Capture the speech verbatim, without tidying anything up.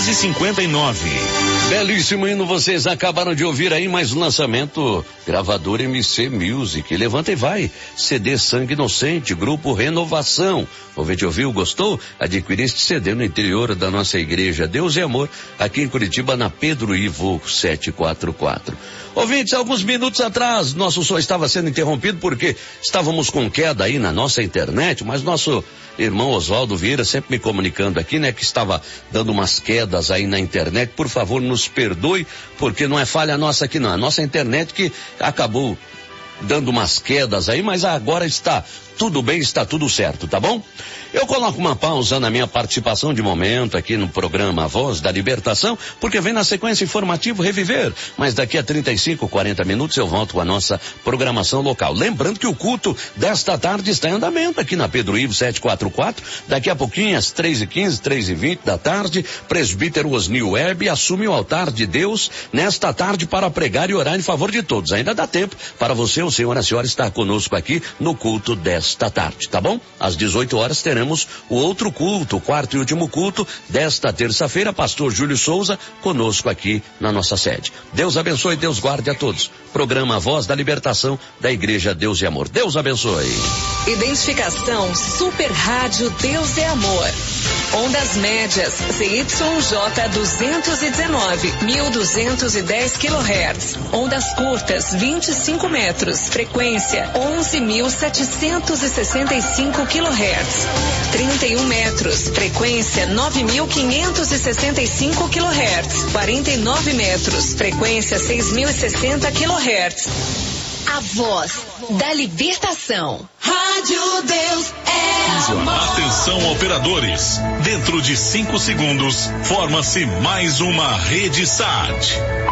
quinze cinquenta e nove. Belíssimo hino, vocês acabaram de ouvir aí mais um lançamento, gravador M C Music, levanta e vai, C D Sangue Inocente, Grupo Renovação. Ouvinte ouviu, gostou? Adquiri este C D no interior da nossa igreja Deus e Amor, aqui em Curitiba, na Pedro Ivo setecentos e quarenta e quatro. Ouvintes, alguns minutos atrás, nosso som estava sendo interrompido porque estávamos com queda aí na nossa internet, mas nosso irmão Oswaldo Vieira sempre me comunicando aqui, né, que estava dando umas quedas aí na internet. Por favor, nos perdoe, porque não é falha nossa aqui não, a nossa internet que acabou dando umas quedas aí, mas agora está tudo bem, está tudo certo, tá bom? Eu coloco uma pausa na minha participação de momento aqui no programa Voz da Libertação, porque vem na sequência informativo Reviver, mas daqui a trinta e cinco, quarenta minutos eu volto com a nossa programação local. Lembrando que o culto desta tarde está em andamento aqui na Pedro Ivo setecentos e quarenta e quatro, daqui a pouquinho às três e quinze, três e vinte da tarde, presbítero Osnil Web assume o altar de Deus nesta tarde para pregar e orar em favor de todos. Ainda dá tempo para você, o senhor e a senhora, estar conosco aqui no culto desta tarde, tá bom? Às dezoito horas teremos o outro culto, o quarto e último culto desta terça-feira, pastor Júlio Souza conosco aqui na nossa sede. Deus abençoe, Deus guarde a todos. Programa Voz da Libertação da Igreja Deus e Amor. Deus abençoe. Identificação Super Rádio Deus é Amor. Ondas médias C Y J duzentos e dezenove, mil duzentos e dez quilohertz. Ondas curtas vinte e cinco metros. Frequência onze mil setecentos e sessenta e cinco quilohertz. trinta e um metros. Frequência nove mil quinhentos e sessenta e cinco quilohertz. quarenta e nove metros. Frequência seis mil e sessenta quilohertz. A voz da libertação. Rádio Deus é amor. Atenção, operadores. Dentro de cinco segundos, forma-se mais uma rede S A T.